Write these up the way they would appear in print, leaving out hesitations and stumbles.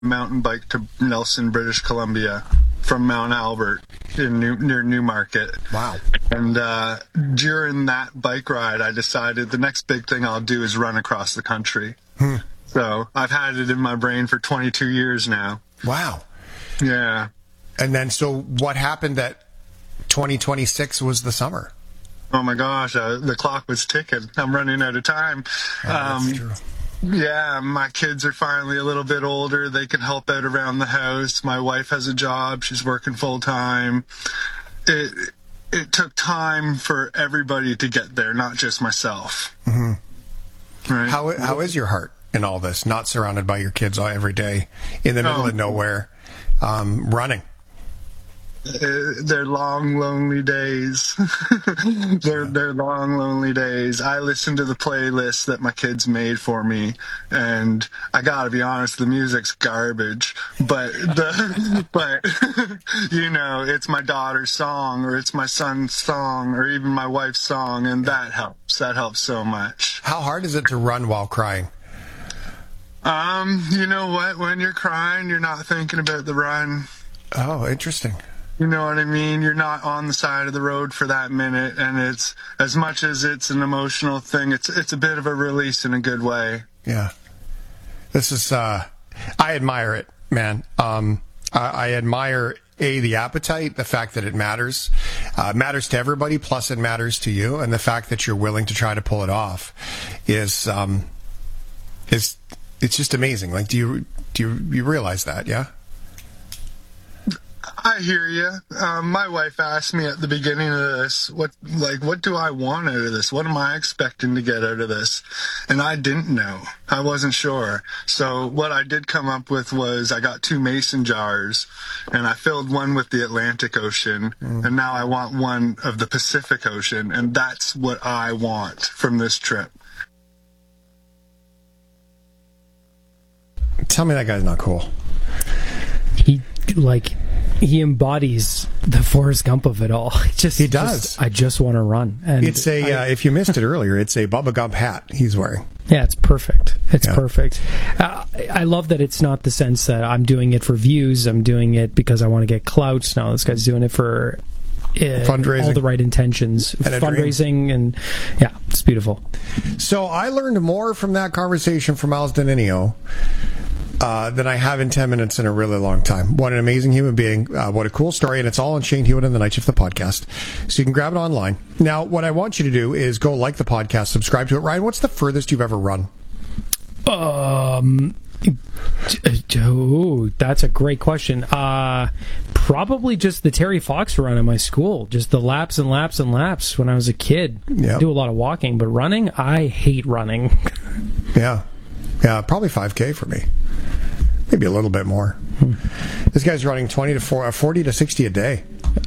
mountain bike to Nelson, British Columbia from Mount Albert near Newmarket. Wow. And during that bike ride, I decided the next big thing I'll do is run across the country. So I've had it in my brain for 22 years now. Wow. Yeah. And then, so what happened that 2026 was the summer? Oh my gosh, the clock was ticking. I'm running out of time. That's true. Yeah, my kids are finally a little bit older. They can help out around the house. My wife has a job. She's working full time. It took time for everybody to get there, not just myself. Mm-hmm. Right? How is your heart in all this? Not surrounded by your kids every day, in the middle of nowhere, running. They're long, lonely days. They're long, lonely days. I listen to the playlist that my kids made for me, and I gotta be honest, the music's garbage. But you know, it's my daughter's song, or it's my son's song, or even my wife's song, and that helps. That helps so much. How hard is it to run while crying? You know what? When you're crying, you're not thinking about the run. Oh, interesting. You know what I mean? You're not on the side of the road for that minute, and it's, as much as it's an emotional thing, it's a bit of a release in a good way. Yeah. This is, I admire it, man. I admire, the appetite, the fact that it matters to everybody, plus it matters to you, and the fact that you're willing to try to pull it off is it's just amazing. Like, do you realize that? Yeah. I hear you. My wife asked me at the beginning of this, what do I want out of this? What am I expecting to get out of this? And I didn't know. I wasn't sure. So what I did come up with was I got 2 mason jars, and I filled one with the Atlantic Ocean, and now I want one of the Pacific Ocean, and that's what I want from this trip. Tell me that guy's not cool. He embodies the Forrest Gump of it all. He does. I just want to run. And it's if you missed it earlier, it's a Bubba Gump hat he's wearing. Yeah, it's perfect. It's perfect. I love that it's not the sense that I'm doing it for views. I'm doing it because I want to get clout. No, this guy's doing it for fundraising, all the right intentions, and fundraising, and yeah, it's beautiful. So I learned more from that conversation from Miles Denninio than I have in 10 minutes in a really long time. What an amazing human being. What a cool story. And it's all on Shane Hewitt and the Night Shift, the podcast. So you can grab it online. Now, what I want you to do is go like the podcast, subscribe to it. Ryan, what's the furthest you've ever run? That's a great question. Probably just the Terry Fox run at my school. Just the laps and laps and laps when I was a kid. Yep. I do a lot of walking, but running, I hate running. Yeah, probably 5K for me. Maybe a little bit more. This guy's running 40 to 60 a day.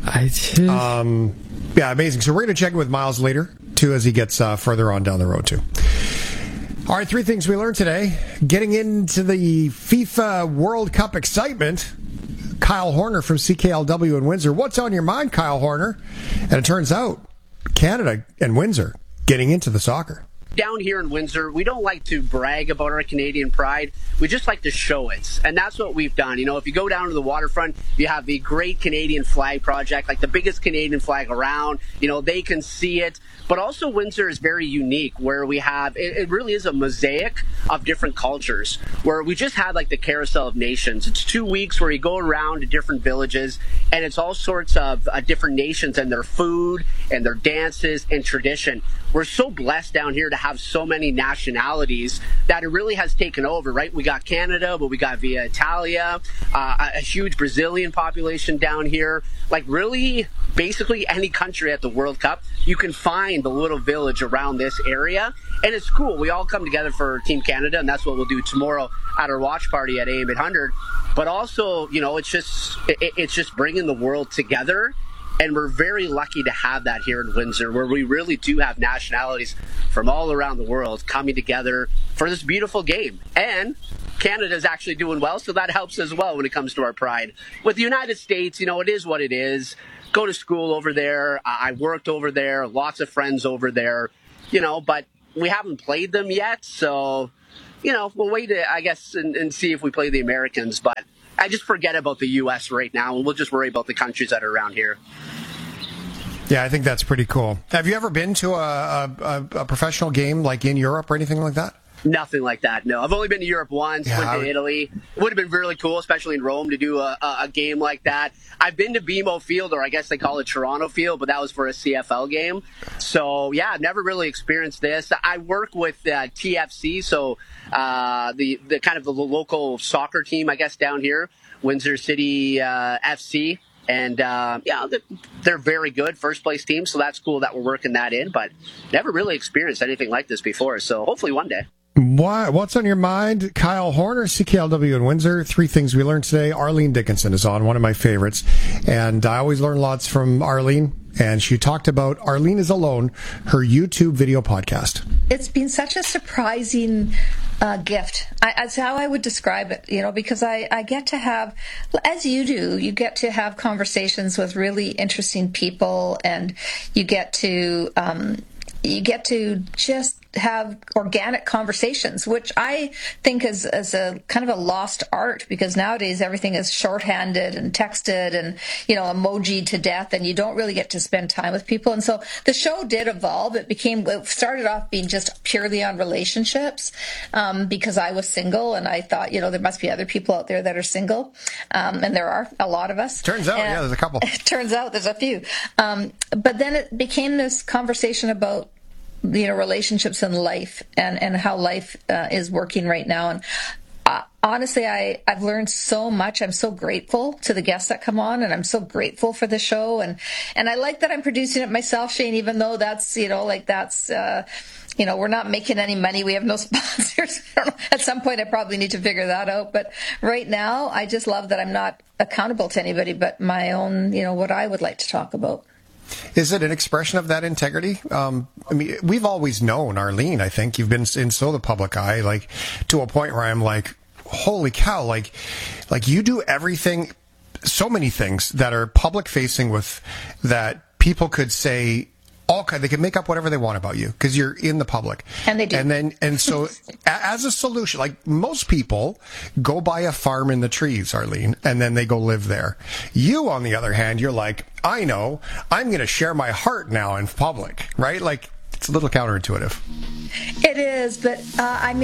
Yeah, amazing. So we're going to check in with Miles later, too, as he gets further on down the road, too. All right, 3 things we learned today. Getting into the FIFA World Cup excitement, Kyle Horner from CKLW in Windsor. What's on your mind, Kyle Horner? And it turns out Canada and Windsor getting into the soccer. Down here in Windsor, we don't like to brag about our Canadian pride. We just like to show it. And that's what we've done. You know, if you go down to the waterfront, you have the Great Canadian Flag Project, like the biggest Canadian flag around. You know, they can see it. But also Windsor is very unique, where we have, it really is a mosaic of different cultures, where we just had like the Carousel of Nations. It's 2 weeks where you go around to different villages, and it's all sorts of different nations and their food and their dances and tradition. We're so blessed down here to have so many nationalities that it really has taken over, right? We got Canada, but we got Via Italia, a huge Brazilian population down here. Like really, basically any country at the World Cup, you can find the little village around this area. And it's cool. We all come together for Team Canada, and that's what we'll do tomorrow at our watch party at AM 800. But also, you know, it's just bringing the world together. And we're very lucky to have that here in Windsor, where we really do have nationalities from all around the world coming together for this beautiful game. And Canada's actually doing well, so that helps as well when it comes to our pride. With the United States, you know, it is what it is. Go to school over there. I worked over there. Lots of friends over there, you know, but we haven't played them yet. So, we'll wait, I guess, and see if we play the Americans. But I just forget about the U.S. right now, and we'll just worry about the countries that are around here. Yeah, I think that's pretty cool. Have you ever been to a professional game like in Europe or anything like that? Nothing like that, no. I've only been to Europe once, went to Italy. It would have been really cool, especially in Rome, to do a game like that. I've been to BMO Field, or I guess they call it Toronto Field, but that was for a CFL game. So, yeah, I've never really experienced this. I work with TFC, so the kind of the local soccer team, I guess, down here, Windsor City FC. And, they're very good, first-place team, so that's cool that we're working that in, but never really experienced anything like this before, so hopefully one day. What's on your mind? Kyle Horner, CKLW in Windsor. 3 things we learned today. Arlene Dickinson is on, one of my favorites. And I always learn lots from Arlene. And she talked about Arlene is Alone, her YouTube video podcast. It's been such a surprising gift. That's how I would describe it, because I get to have, as you do, you get to have conversations with really interesting people, and you get to just have organic conversations, which I think is a kind of a lost art, because nowadays everything is shorthanded and texted and, emoji to death, and you don't really get to spend time with people. And so the show did evolve. It started off being just purely on relationships, because I was single and I thought, there must be other people out there that are single. And there are a lot of us. Turns out, there's a couple. Turns out there's a few. But then it became this conversation about relationships in life and how life is working right now. And honestly, I've learned so much. I'm so grateful to the guests that come on, and I'm so grateful for the show. And I like that I'm producing it myself, Shane, even though that's, we're not making any money. We have no sponsors. At some point, I probably need to figure that out. But right now, I just love that I'm not accountable to anybody but my own, what I would like to talk about. Is it an expression of that integrity? We've always known, Arlene, I think you've been in so the public eye, like to a point where I'm like, holy cow, like you do everything, so many things that are public facing with that people could say they can make up whatever they want about you because you're in the public. And they do. And so as a solution, like most people go buy a farm in the trees, Arlene, and then they go live there. You, on the other hand, you're like, I know, I'm going to share my heart now in public, right? Like, it's a little counterintuitive. It is, but I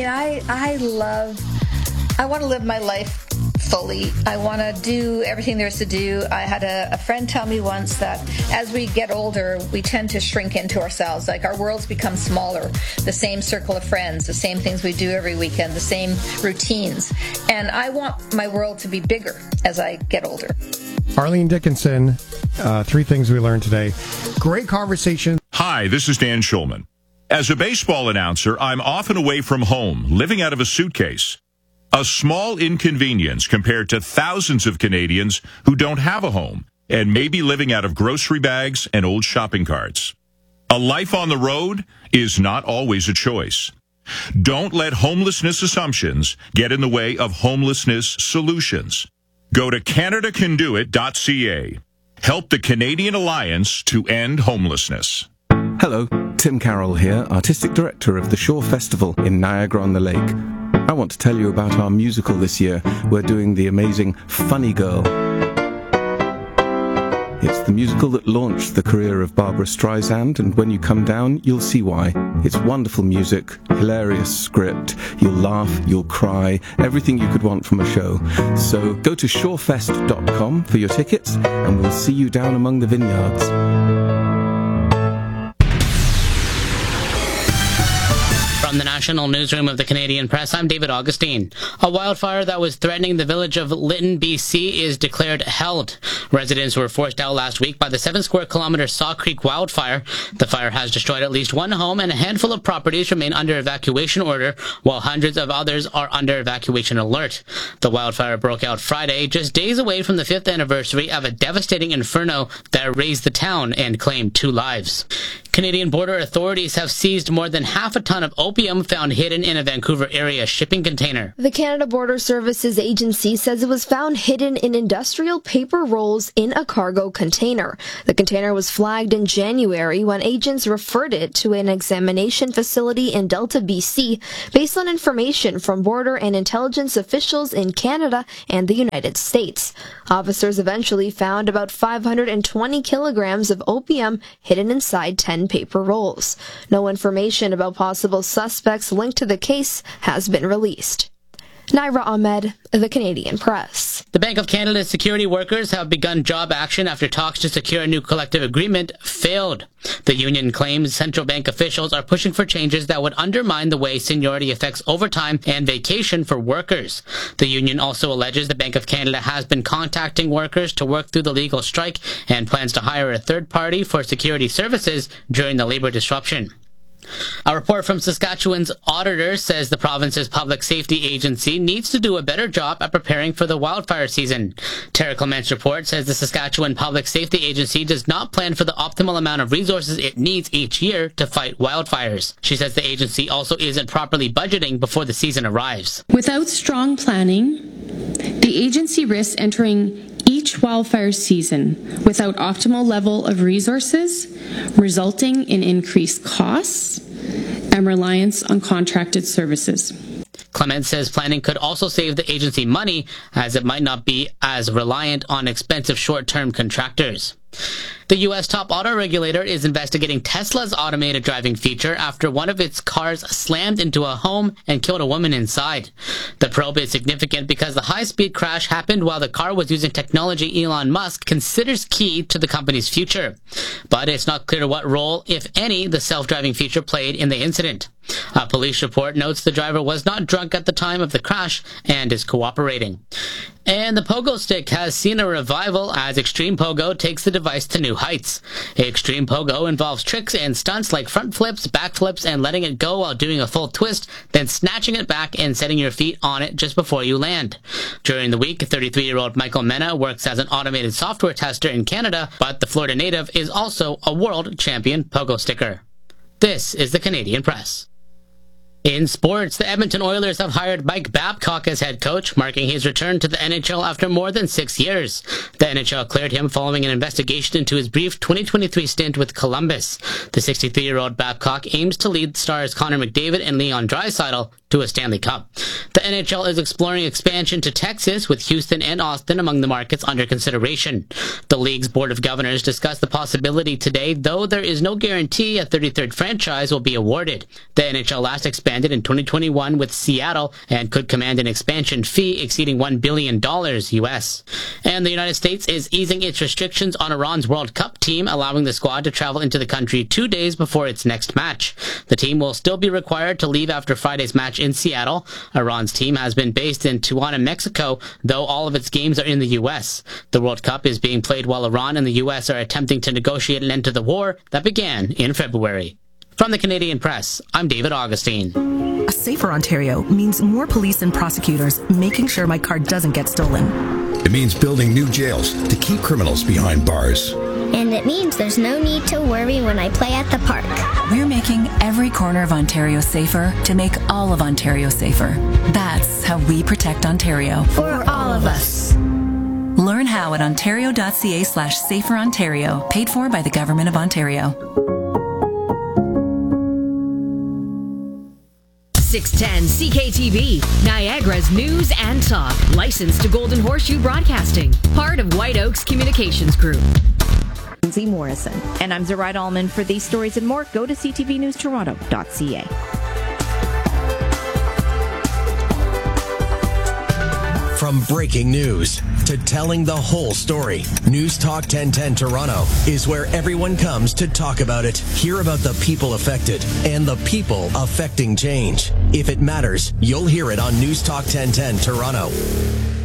want to live my life fully. I want to do everything there is to do. I had a friend tell me once that as we get older, we tend to shrink into ourselves. Like our worlds become smaller. The same circle of friends, the same things we do every weekend, the same routines. And I want my world to be bigger as I get older. Arlene Dickinson, 3 things we learned today. Great conversation. Hi, this is Dan Schulman. As a baseball announcer, I'm often away from home, living out of a suitcase. A small inconvenience compared to thousands of Canadians who don't have a home and may be living out of grocery bags and old shopping carts. A life on the road is not always a choice. Don't let homelessness assumptions get in the way of homelessness solutions. Go to CanadaCanDoIt.ca. Help the Canadian Alliance to End Homelessness. Hello, Tim Carroll here, Artistic Director of the Shore Festival in Niagara-on-the-Lake. I want to tell you about our musical this year. We're doing the amazing Funny Girl. It's the musical that launched the career of Barbara Streisand, and when you come down, you'll see why. It's wonderful music, hilarious script, you'll laugh, you'll cry, everything you could want from a show. So go to shorefest.com for your tickets, and we'll see you down among the vineyards. From the National Newsroom of the Canadian Press, I'm David Augustine. A wildfire that was threatening the village of Lytton, BC is declared held. Residents were forced out last week by the 7-square-kilometer Saw Creek wildfire. The fire has destroyed at least one home, and a handful of properties remain under evacuation order, while hundreds of others are under evacuation alert. The wildfire broke out Friday, just days away from the 5th anniversary of a devastating inferno that razed the town and claimed 2 lives. Canadian border authorities have seized more than half a ton of opium found hidden in a Vancouver area shipping container. The Canada Border Services Agency says it was found hidden in industrial paper rolls in a cargo container. The container was flagged in January when agents referred it to an examination facility in Delta, BC, based on information from border and intelligence officials in Canada and the United States. Officers eventually found about 520 kilograms of opium hidden inside 10 paper rolls. No information about possible suspects linked to the case has been released. Naira Ahmed, The Canadian Press. The Bank of Canada's security workers have begun job action after talks to secure a new collective agreement failed. The union claims central bank officials are pushing for changes that would undermine the way seniority affects overtime and vacation for workers. The union also alleges the Bank of Canada has been contacting workers to work through the legal strike and plans to hire a third party for security services during the labor disruption. A report from Saskatchewan's auditor says the province's public safety agency needs to do a better job at preparing for the wildfire season. Tara Clement's report says the Saskatchewan Public Safety Agency does not plan for the optimal amount of resources it needs each year to fight wildfires. She says the agency also isn't properly budgeting before the season arrives. Without strong planning, the agency risks entering each wildfire season without optimal level of resources, resulting in increased costs and reliance on contracted services. Clement says planning could also save the agency money, as it might not be as reliant on expensive short-term contractors. The U.S. top auto regulator is investigating Tesla's automated driving feature after one of its cars slammed into a home and killed a woman inside. The probe is significant because the high-speed crash happened while the car was using technology Elon Musk considers key to the company's future. But it's not clear what role, if any, the self-driving feature played in the incident. A police report notes the driver was not drunk at the time of the crash and is cooperating. And the pogo stick has seen a revival as Extreme Pogo takes the device to new heights. Extreme Pogo involves tricks and stunts like front flips, back flips, and letting it go while doing a full twist, then snatching it back and setting your feet on it just before you land. During the week, 33-year-old Michael Mena works as an automated software tester in Canada, but the Florida native is also a world champion pogo sticker. This is the Canadian Press. In sports, the Edmonton Oilers have hired Mike Babcock as head coach, marking his return to the NHL after more than 6 years. The NHL cleared him following an investigation into his brief 2023 stint with Columbus. The 63-year-old Babcock aims to lead stars Connor McDavid and Leon Draisaitl to a Stanley Cup. The NHL is exploring expansion to Texas, with Houston and Austin among the markets under consideration. The league's Board of Governors discussed the possibility today, though there is no guarantee a 33rd franchise will be awarded. The NHL last expanded in 2021 with Seattle and could command an expansion fee exceeding $1 billion US. And the United States is easing its restrictions on Iran's World Cup team, allowing the squad to travel into the country 2 days before its next match. The team will still be required to leave after Friday's match in Seattle. Iran's team has been based in Tijuana, Mexico, though all of its games are in the U.S. The World Cup is being played while Iran and the U.S. are attempting to negotiate an end to the war that began in February. From the Canadian Press, I'm David Augustine. A safer Ontario means more police and prosecutors making sure my car doesn't get stolen. It means building new jails to keep criminals behind bars. And it means there's no need to worry when I play at the park. We're making every corner of Ontario safer to make all of Ontario safer. That's how we protect Ontario. For all of us. Learn how at ontario.ca/saferontario, paid for by the Government of Ontario. 610 CKTV, Niagara's news and talk. Licensed to Golden Horseshoe Broadcasting. Part of White Oaks Communications Group. Lindsay Morrison. And I'm Zoraida Allman. For these stories and more, go to ctvnewstoronto.ca. From breaking news to telling the whole story, News Talk 1010 Toronto is where everyone comes to talk about it, hear about the people affected, and the people affecting change. If it matters, you'll hear it on News Talk 1010 Toronto.